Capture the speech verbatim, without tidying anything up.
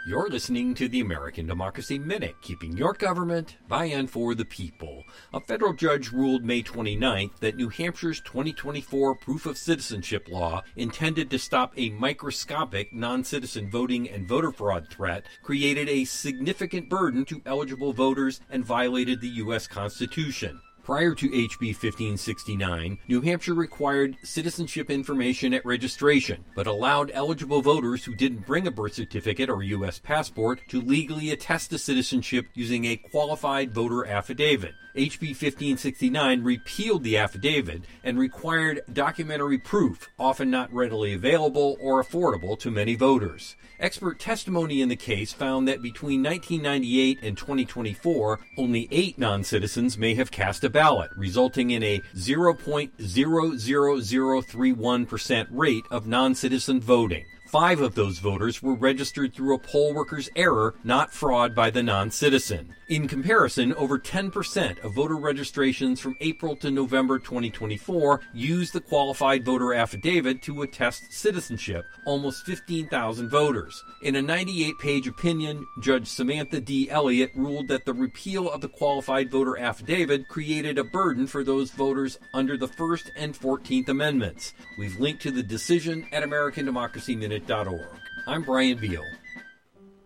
You're listening to the American Democracy Minute, keeping your government by and for the people. A federal judge ruled May twenty-ninth that New Hampshire's twenty twenty-four proof of citizenship law, intended to stop a microscopic non-citizen voting and voter fraud threat, created a significant burden to eligible voters and violated the U S Constitution. Prior to H B fifteen sixty-nine, New Hampshire required citizenship information at registration, but allowed eligible voters who didn't bring a birth certificate or U S passport to legally attest to citizenship using a qualified voter affidavit. H B fifteen sixty-nine repealed the affidavit and required documentary proof, often not readily available or affordable to many voters. Expert testimony in the case found that between nineteen ninety-eight and twenty twenty-four, only eight non-citizens may have cast a ballot, resulting in a zero point zero zero zero three one percent rate of non-citizen voting. Five of those voters were registered through a poll worker's error, not fraud by the non-citizen. In comparison, over ten percent of voter registrations from April to November twenty twenty-four used the qualified voter affidavit to attest citizenship, almost fifteen thousand voters. In a ninety-eight page opinion, Judge Samantha D. Elliott ruled that the repeal of the qualified voter affidavit created a burden for those voters under the First and fourteenth Amendments. We've linked to the decision at American Democracy Minute dot org. I'm Brian Beal.